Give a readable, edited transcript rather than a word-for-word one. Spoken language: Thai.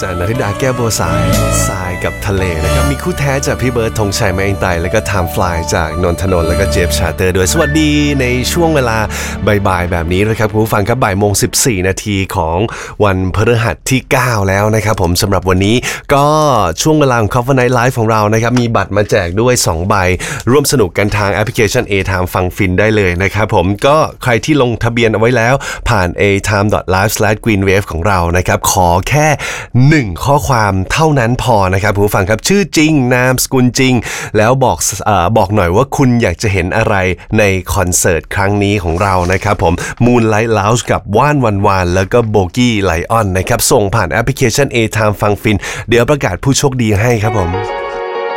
จากณฤดาแก้วบัวสายทรายกับทะเลนะครับมีคู่แท้จากพี่เบิร์ดธงชัยแมงไตแล้วก็ไทม์ฟลายจากนนทนนท์แล้วก็เจฟชาเตอร์ด้วยสวัสดีในช่วงเวลาบ่ายๆแบบนี้นะครับคุณผู้ฟังครับ14:14 นาทีของวันพฤหัสที่9แล้วนะครับผมสำหรับวันนี้ก็ช่วงเวลาของ Cover Night Live ของเรานะครับมีบัตรมาแจกด้วย2ใบร่วมสนุกกันทางแอปพลิเคชัน A-Time ฟังฟินได้เลยนะครับผมก็ใครที่ลงทะเบียนเอาไว้แล้วผ่าน atime.live/greenwave ของเรานะครับขอแค่1ข้อความเท่านั้นพอนะครับผู้ฟังครับชื่อจริงนามสกุลจริงแล้วบอกหน่อยว่าคุณอยากจะเห็นอะไรในคอนเสิร์ตครั้งนี้ของเรานะครับผม Moonlight Lounge กับว่านวันวานแล้วก็โบกี้ไลออนนะครับส่งผ่านแอปพลิเคชัน A-Time ฟังฟินเดี๋ยวประกาศผู้โชคดีให้ครับผม